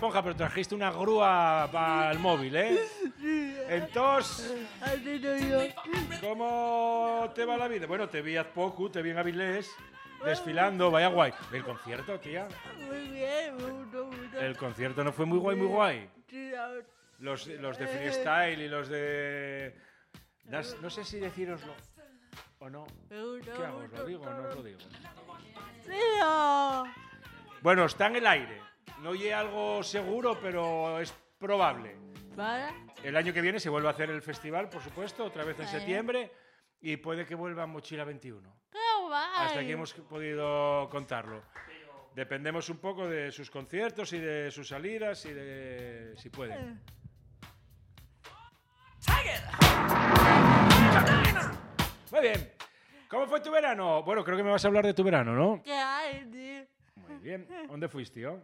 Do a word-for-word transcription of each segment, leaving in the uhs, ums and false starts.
esponja, pero trajiste una grúa para el móvil, ¿eh? Entonces, ¿cómo te va la vida? Bueno, te vi hace poco, te vi en Avilés, desfilando, vaya guay. ¿El concierto, tía? Muy bien, me gustó mucho. El concierto no fue muy guay, muy guay. Sí, la- Los, los de freestyle y los de... Das- no sé si decíroslo o no. me gustó ¿Qué hago? ¿Os mucho lo digo o no os todo. lo digo? Sí, no. Bueno, está en el aire. No oye algo seguro, pero es probable. ¿Vale? El año que viene se vuelve a hacer el festival, por supuesto, otra vez en Vale. septiembre. Y puede que vuelva Mochila veintiuno. ¡Qué guay! Hasta aquí hemos podido contarlo. Dependemos un poco de sus conciertos y de sus salidas y de si pueden. Muy bien. ¿Cómo fue tu verano? Bueno, creo que me vas a hablar de tu verano, ¿no? ¿Qué hay, tío? Muy bien. ¿Dónde fuiste, tío?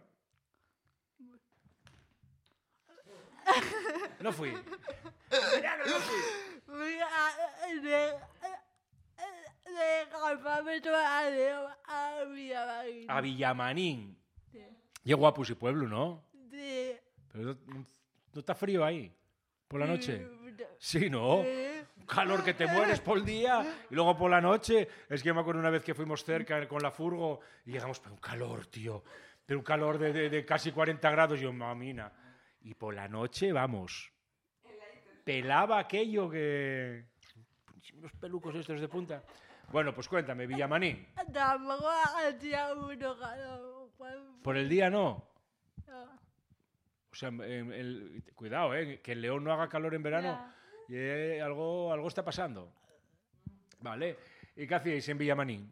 No fui. Verano no fui. Fui a- de, de campamento a, a Villamarín. A Villamanín. Sí. Qué guapo ese pueblo, ¿no? Sí. Pero no, no- no está frío ahí. Por la noche. Sí. Sí, ¿no? Sí. Un calor que te mueres por el día y luego por la noche. Es que yo me acuerdo una vez que fuimos cerca con la furgo y llegamos, pero un calor, tío. Pero un calor de, de- de casi cuarenta grados. Yo, mamina. Y por la noche, vamos. Pelaba aquello que... Unos pelucos estos de punta. Bueno, pues cuéntame, Villamanín. Tampoco hacía mucho calor. Por el día no. No. O sea, en el- cuidado, ¿eh? Que en León no haga calor en verano. Y, eh, algo, algo está pasando. Vale. ¿Y qué hacíais en Villamanín?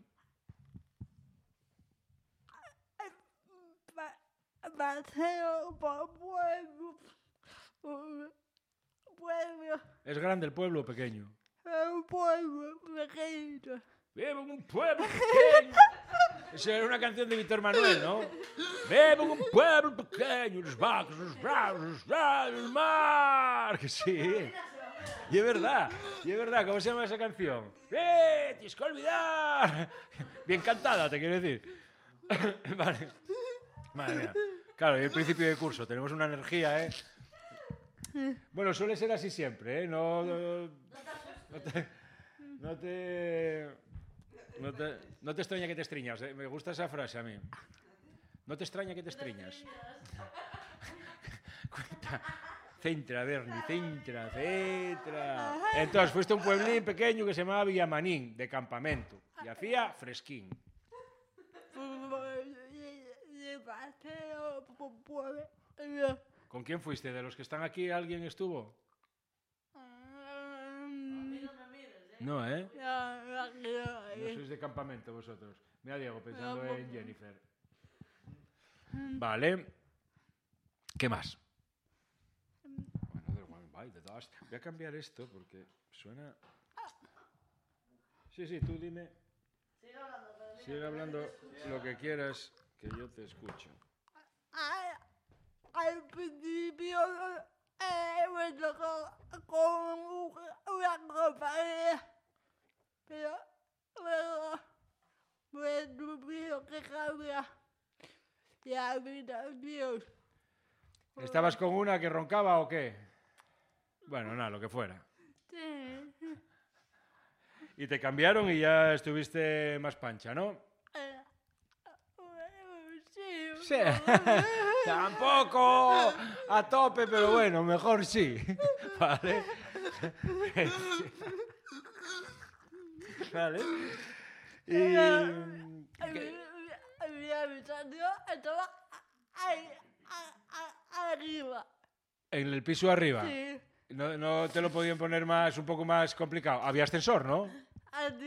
Pa- Paseo por pueblo. Un pueblo. ¿Es grande el pueblo o pequeño? Un pueblo pequeño. Vivo en un pueblo pequeño. Esa era una canción de Víctor Manuel, ¿no? Vivo en un pueblo pequeño, los vacos, los bravos, los bravos, el mar. Que sí. Y es verdad, y es verdad. ¿Cómo se llama esa canción? ¡Eh! ¡Tienes que olvidar! Bien cantada, te quiero decir. Vale. Madre mía. Claro, y el principio de curso. Tenemos una energía, ¿eh? Bueno, suele ser así siempre, ¿eh? No, no, no te... No te... No te, no te extraña que te estriñas, ¿eh? Me gusta esa frase a mí. No te extraña que te estriñas. Cuenta. Centra, Berni, centra, centra. Entonces, fuiste a un pueblín pequeño que se llamaba Villamanín, de campamento. Y hacía fresquín. De paseo por pueblo. ¿Con quién fuiste? ¿De los que están aquí alguien estuvo? No, ¿eh? No sois de campamento vosotros. Mira, Diego, pensando No, en Jennifer. Vale. ¿Qué más? Bueno, del One Bite, de todas. Voy a cambiar esto porque suena... Sí, sí, tú dime. Sigue hablando lo que quieras, que yo te escucho. Al, al principio eh, me tocó con una compañía, pero luego me tuvieron que cambiar de habitación. ¿Estabas con una que roncaba o qué? Bueno, nada, lo que fuera. Sí. Y te cambiaron y ya estuviste más pancha, ¿no? Eh, eh, sí. Sí. Tampoco a tope, pero bueno, mejor sí. Vale. Vale. Y... ¿qué? Mi habitación estaba ahí, a- a- arriba. En el piso arriba. Sí. No, no te lo podían poner más, un poco más complicado. Había ascensor, ¿no?